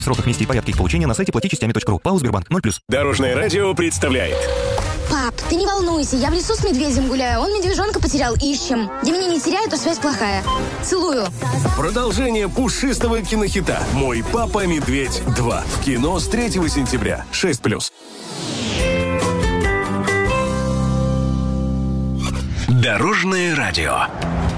В сроках, месте и порядке их получения на сайте платичастями.ру. ПАО «Сбербанк» 0+. Дорожное радио представляет. Пап, ты не волнуйся, я в лесу с медведем гуляю, он медвежонка потерял, ищем. Где меня не теряют, то связь плохая. Целую. Продолжение пушистого кинохита «Мой папа Медведь 2». В кино с 3 сентября. 6+. Дорожное радио.